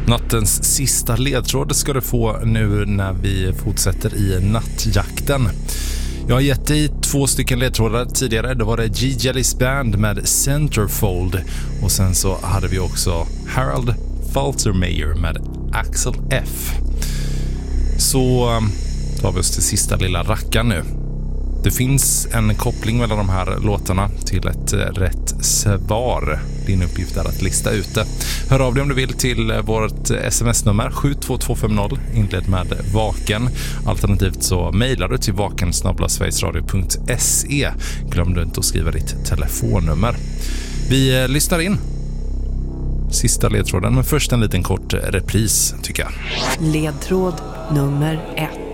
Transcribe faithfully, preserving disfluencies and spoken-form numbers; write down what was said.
Nattens sista ledtråd ska du få nu när vi fortsätter i nattjakten. Jag har gett dig två stycken ledtrådar tidigare. Då var det G-Jelly's Band med Centerfold. Och sen så hade vi också Harold Faltermeyer med Axel F. Så tar vi oss till sista lilla rackan nu. Det finns en koppling mellan de här låtarna till ett rätt svar. Din uppgift är att lista ut det. Hör av dig om du vill till vårt sms-nummer sju två två fem noll, inled med vaken. Alternativt så mejlar du till vaken snabel-a sverigesradio punkt se. Glöm du inte att skriva ditt telefonnummer. Vi lyssnar in sista ledtråden, men först en liten kort repris tycker jag. Ledtråd nummer ett.